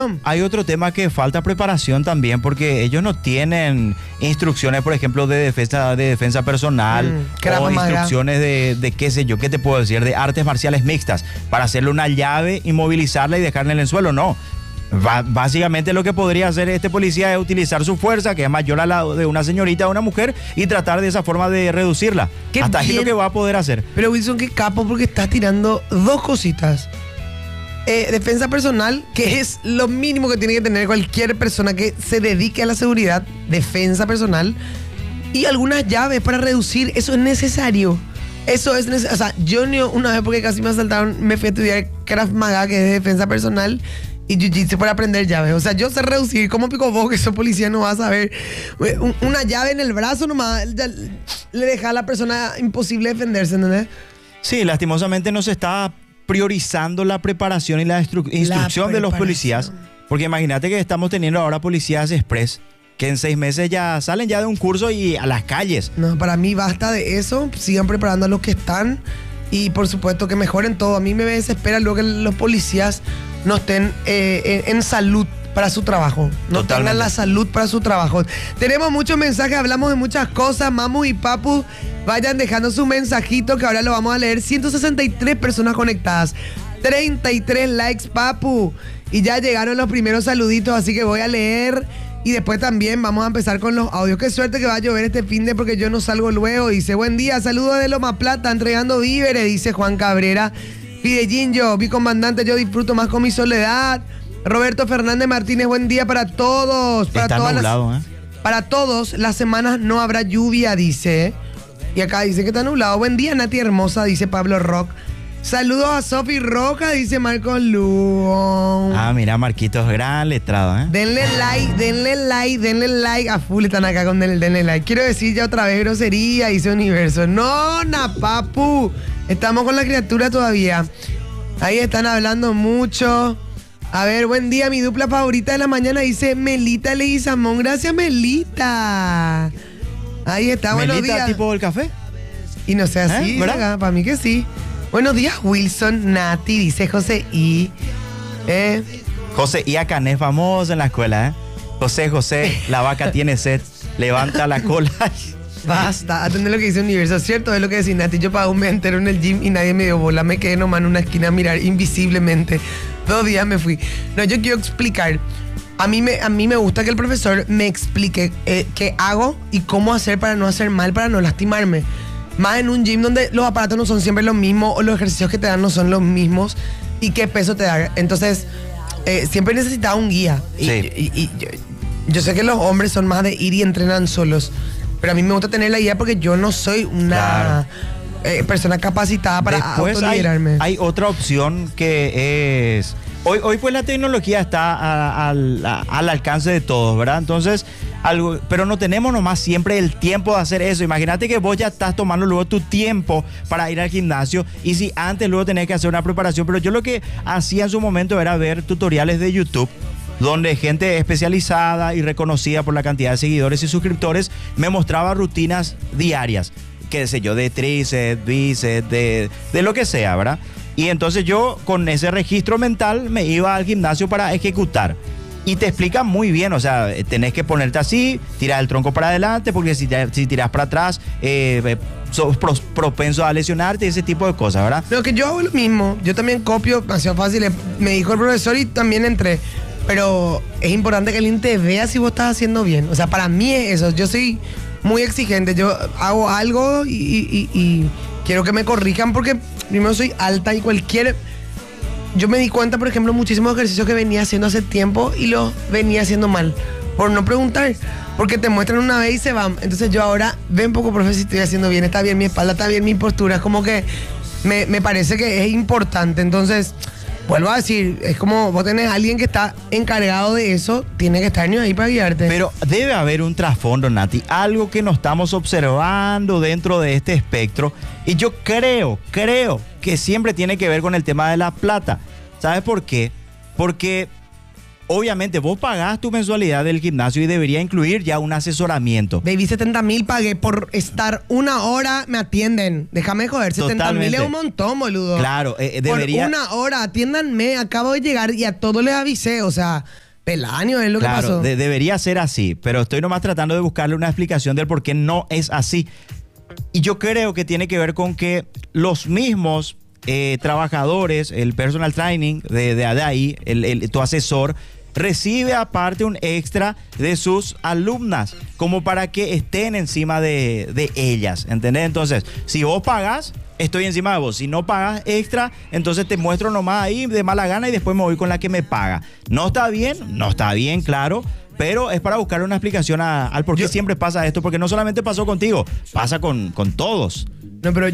Hay otro tema que falta preparación también, porque ellos no tienen instrucciones, por ejemplo, de defensa personal, o instrucciones de qué sé yo, qué te puedo decir, de artes marciales mixtas, para hacerle una llave, inmovilizarla y dejarla en el suelo. No. Básicamente lo que podría hacer este policía es utilizar su fuerza, que es mayor a la de una señorita o una mujer, y tratar de esa forma de reducirla. Hasta ahí lo que va a poder hacer. Pero Wilson, qué capo, porque estás tirando dos cositas. Defensa personal, que es lo mínimo que tiene que tener cualquier persona que se dedique a la seguridad. Defensa personal. Y algunas llaves para reducir. Eso es necesario. Eso es necesario. O sea, yo una vez, porque casi me asaltaron, me fui a estudiar Krav Maga, que es de defensa personal, y Jiu-Jitsu para aprender llaves. O sea, yo sé reducir. ¿Cómo pico vos que sos policía no vas a saber? Una llave en el brazo nomás le deja a la persona imposible defenderse, ¿entendés? Sí, lastimosamente no se está priorizando la preparación y la instrucción de los policías. Porque imagínate que estamos teniendo ahora policías express que en 6 meses ya salen ya de un curso y a las calles. No, para mí basta de eso. Sigan preparando a los que están y por supuesto que mejoren todo. A mí me desespera luego que los policías no estén en salud para su trabajo. No tengan la salud para su trabajo. Tenemos muchos mensajes, hablamos de muchas cosas. Mamu y Papu, vayan dejando su mensajito que ahora lo vamos a leer. 163 personas conectadas, 33 likes, Papu. Y ya llegaron los primeros saluditos, así que voy a leer. Y después también vamos a empezar con los audios. Qué suerte que va a llover este fin de porque yo no salgo luego. Dice, buen día, saludos de Loma Plata, entregando víveres, dice Juan Cabrera. Fidellín, yo, mi comandante, yo disfruto más con mi soledad. Roberto Fernández Martínez, buen día para todos. Está nublado, Para todos, las semanas no habrá lluvia, dice. Y acá dice que está nublado. Buen día, Nati hermosa, dice Pablo Rock. Saludos a Sofi Roja, dice Marcos Lugo. Ah, mira, Marquitos, gran letrado, Denle like. A full están acá con denle like. Quiero decir ya otra vez grosería, dice Universo. No, Papu. Estamos con la criatura todavía. Ahí están hablando mucho. A ver, buen día, mi dupla favorita de la mañana, dice Melita Leguizamón. Gracias, Melita. Ahí está, buenos días. ¿Melita tipo el café? Y no sé así, ¿verdad? Para mí que sí. Buenos días, Wilson, Nati, dice José I. José I acá es famoso en la escuela, José, la vaca tiene sed, levanta la cola. Basta, atender lo que dice Universo, ¿cierto? Es lo que decía Nati. Yo pagué un mes entero en el gym y nadie me dio bola. Me quedé nomás en una esquina a mirar invisiblemente. 2 días me fui. No, yo quiero explicar. A mí me gusta que el profesor me explique qué hago y cómo hacer para no hacer mal, para no lastimarme. Más en un gym donde los aparatos no son siempre los mismos o los ejercicios que te dan no son los mismos y qué peso te da. Entonces, siempre necesitaba un guía. Sí. Y yo sé que los hombres son más de ir y entrenan solos. Pero a mí me gusta tener la guía porque yo no soy una persona capacitada para autoliderarme. Hay otra opción que es... Hoy pues la tecnología está al alcance de todos, ¿verdad? Entonces, pero no tenemos nomás siempre el tiempo de hacer eso. Imagínate que vos ya estás tomando luego tu tiempo para ir al gimnasio y si antes luego tenés que hacer una preparación. Pero yo lo que hacía en su momento era ver tutoriales de YouTube donde gente especializada y reconocida por la cantidad de seguidores y suscriptores me mostraba rutinas diarias, qué sé yo, de tríceps, bíceps, de lo que sea, ¿verdad? Y entonces yo con ese registro mental me iba al gimnasio para ejecutar. Y te explican muy bien, o sea, tenés que ponerte así, tirar el tronco para adelante, porque si tirás para atrás, sos propenso a lesionarte y ese tipo de cosas, ¿verdad? Lo que yo hago es lo mismo, yo también copio, demasiado fácil, me dijo el profesor y también entré. Pero es importante que alguien te vea si vos estás haciendo bien. O sea, para mí es eso. Yo soy muy exigente. Yo hago algo y quiero que me corrijan porque primero soy alta y yo me di cuenta, por ejemplo, muchísimos ejercicios que venía haciendo hace tiempo y los venía haciendo mal. Por no preguntar. Porque te muestran una vez y se van. Entonces yo ahora, ven poco, profe, si estoy haciendo bien. Está bien mi espalda, está bien mi postura. Es como que me parece que es importante. Entonces... vuelvo a decir, es como vos tenés a alguien que está encargado de eso, tiene que estar ahí para guiarte. Pero debe haber un trasfondo, Nati, algo que no estamos observando dentro de este espectro. Y yo creo que siempre tiene que ver con el tema de la plata. ¿Sabes por qué? Porque obviamente vos pagás tu mensualidad del gimnasio y debería incluir ya un asesoramiento. Baby, 70,000 pagué por estar 1 hora, me atienden. Déjame joder, 70,000 es un montón, boludo. Claro, debería... Por 1 hora, atiéndanme, acabo de llegar y a todos les avisé, o sea... Pelaño es lo que pasó. Debería ser así, pero estoy nomás tratando de buscarle una explicación del por qué no es así. Y yo creo que tiene que ver con que los mismos trabajadores, el personal training de ahí, tu asesor, recibe aparte un extra de sus alumnas, como para que estén encima de ellas, ¿entendés? Entonces, si vos pagás, estoy encima de vos. Si no pagas extra, entonces te muestro nomás ahí de mala gana y después me voy con la que me paga. No está bien, claro, pero es para buscar una explicación al por qué siempre pasa esto, porque no solamente pasó contigo, pasa con todos. No, pero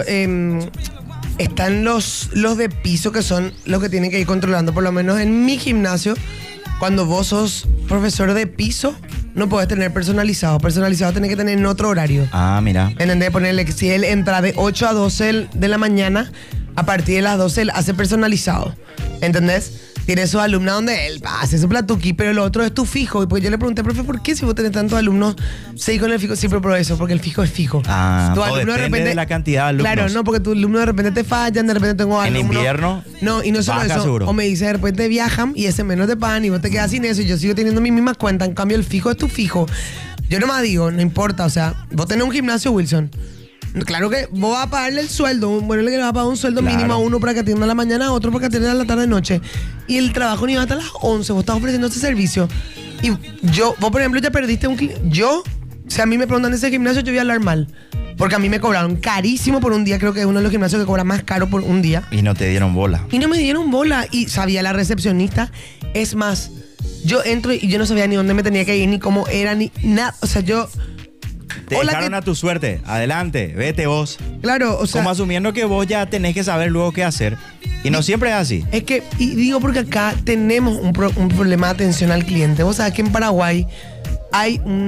están los de piso que son los que tienen que ir controlando, por lo menos en mi gimnasio. Cuando vos sos profesor de piso, no podés tener personalizado. Personalizado tenés que tener en otro horario. Ah, mira. ¿Entendés? Ponerle que si él entra de 8 a 12 de la mañana, a partir de las 12 él hace personalizado. ¿Entendés? Tiene sus alumnos donde él hace su platuqui, pero lo otro es tu fijo. Y pues yo le pregunté, profe, ¿por qué si vos tenés tantos alumnos, seguís con el fijo? Siempre por eso, porque el fijo es fijo. Tu alumno depende de la cantidad de alumnos. Claro, no, porque tu alumno de repente te fallan, de repente tengo alumnos. En invierno. No, y no solo eso. Seguro. O me dice, de repente viajan y ese menos te pagan y vos te quedas sin eso y yo sigo teniendo mis mismas cuentas. En cambio, el fijo es tu fijo. Yo nomás digo, no importa, o sea, vos tenés un gimnasio, Wilson. Claro que vos vas a pagarle el sueldo, bueno, le vas a pagar un sueldo mínimo a uno para que atienda a la mañana, a otro para que atienda a la tarde noche. Y el trabajo ni va hasta las 11, vos estás ofreciendo ese servicio. Y vos por ejemplo ya perdiste si a mí me preguntan de ese gimnasio, yo voy a hablar mal. Porque a mí me cobraron carísimo por un día, creo que es uno de los gimnasios que cobra más caro por un día. Y no te dieron bola. Y no me dieron bola, y sabía la recepcionista, es más, yo entro y yo no sabía ni dónde me tenía que ir, ni cómo era, ni nada, o sea, yo... Te dejaron a tu suerte. Adelante, vete vos. Claro, o sea... Como asumiendo que vos ya tenés que saber luego qué hacer. Y no siempre es así. Es que, y digo porque acá tenemos un problema de atención al cliente. Vos sabés que en Paraguay hay un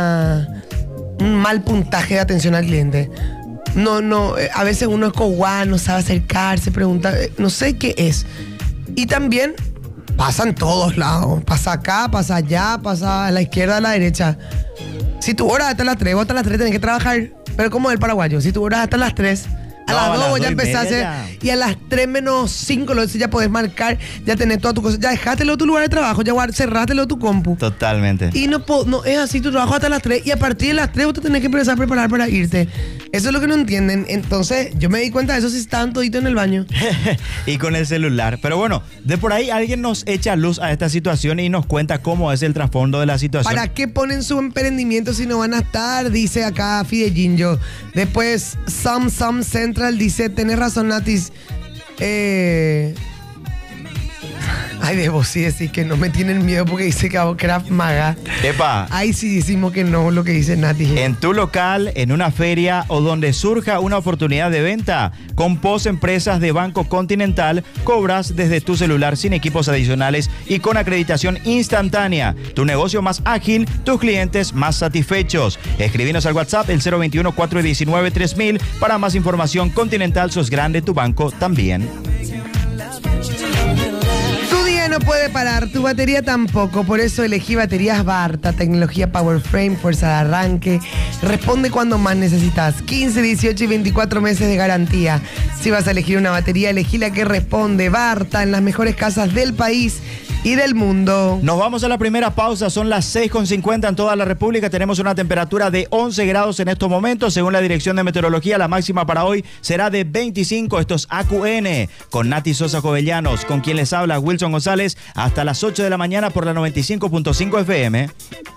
mal puntaje de atención al cliente. A veces uno es coguá, no sabe acercarse, pregunta, no sé qué es. Y también pasa en todos lados. Pasa acá, pasa allá, pasa a la izquierda, a la derecha. Si tu hora hasta las 3, vos hasta las 3 tenés que trabajar. Pero como el paraguayo, si tu hora hasta las 3, a las 2 vos ya empezaste. Y a las 3 menos 5 ya podés marcar, ya tenés toda tu cosa. Ya dejátelo tu lugar de trabajo, ya cerrátelo tu compu. Totalmente. Y no es así, tu trabajo hasta las 3. Y a partir de las 3 vos te tenés que empezar a preparar para irte. Eso es lo que no entienden. Entonces, yo me di cuenta de eso si estaban toditos en el baño. Y con el celular. Pero bueno, de por ahí alguien nos echa luz a esta situación y nos cuenta cómo es el trasfondo de la situación. ¿Para qué ponen su emprendimiento si no van a estar? Dice acá Fidellinho. Después, Sam Central dice, tenés razón, Natis. Ay, debo sí decir que no me tienen miedo porque dice que hago Krav Maga. Epa. Ay, sí decimos que no, lo que dice Nati. En tu local, en una feria o donde surja una oportunidad de venta, con POS Empresas de Banco Continental, cobras desde tu celular sin equipos adicionales y con acreditación instantánea. Tu negocio más ágil, tus clientes más satisfechos. Escribinos al WhatsApp el 021-419-3000 para más información. Continental, sos grande, tu banco también. No puede parar, tu batería tampoco, por eso elegí baterías Barta, tecnología PowerFrame, fuerza de arranque, responde cuando más necesitas, 15, 18 y 24 meses de garantía. Si vas a elegir una batería, elegí la que responde. Barta, en las mejores casas del país y del mundo. Nos vamos a la primera pausa, son las 6:50 en toda la República, tenemos una temperatura de 11 grados en estos momentos, según la Dirección de Meteorología, la máxima para hoy será de 25, esto es AQN, con Nati Sosa Jovellanos, con quien les habla Wilson González, hasta las 8 de la mañana por la 95.5 FM.